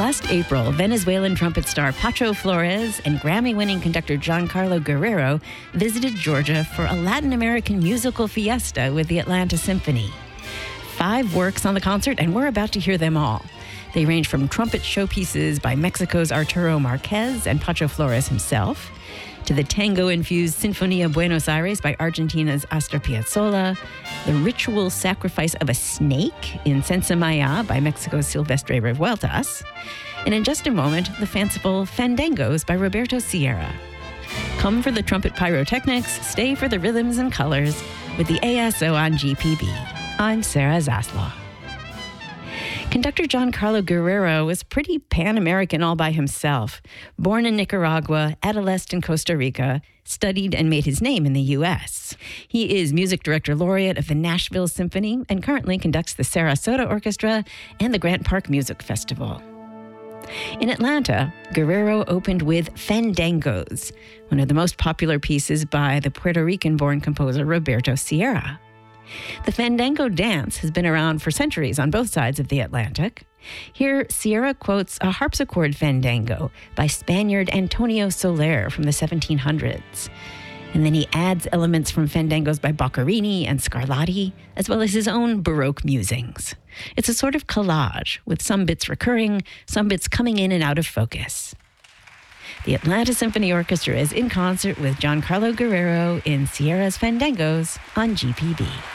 Last April, Venezuelan trumpet star Pacho Flores and Grammy-winning conductor Giancarlo Guerrero visited Georgia for a Latin American musical fiesta with the Atlanta Symphony. 5 works on the concert, and we're about to hear them all. They range from trumpet showpieces by Mexico's Arturo Marquez and Pacho Flores himself, to the tango-infused Sinfonía Buenos Aires by Argentina's Astor Piazzolla, the ritual sacrifice of a snake in Senza Maya by Mexico's Silvestre Revueltas, and in just a moment, the fanciful Fandangos by Roberto Sierra. Come for the trumpet pyrotechnics, stay for the rhythms and colors with the ASO on GPB. I'm Sarah Zaslow. Conductor Giancarlo Guerrero was pretty Pan-American all by himself. Born in Nicaragua, adolesced in Costa Rica, studied and made his name in the U.S. He is music director laureate of the Nashville Symphony and currently conducts the Sarasota Orchestra and the Grant Park Music Festival. In Atlanta, Guerrero opened with Fandangos, one of the most popular pieces by the Puerto Rican-born composer Roberto Sierra. The Fandango dance has been around for centuries on both sides of the Atlantic. Here, Sierra quotes a harpsichord fandango by Spaniard Antonio Soler from the 1700s. And then he adds elements from fandangos by Boccherini and Scarlatti, as well as his own Baroque musings. It's a sort of collage, with some bits recurring, some bits coming in and out of focus. The Atlanta Symphony Orchestra is in concert with Giancarlo Guerrero in Sierra's Fandangos on GPB.